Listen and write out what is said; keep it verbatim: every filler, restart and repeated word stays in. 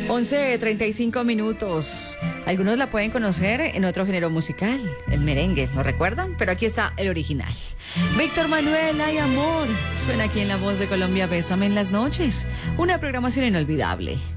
once treinta y cinco minutos. Algunos la pueden conocer en otro género musical, el merengue, ¿lo recuerdan? Pero aquí está el original. Víctor Manuel, ay amor, suena aquí en La Voz de Colombia, Bésame en las noches. Una programación inolvidable.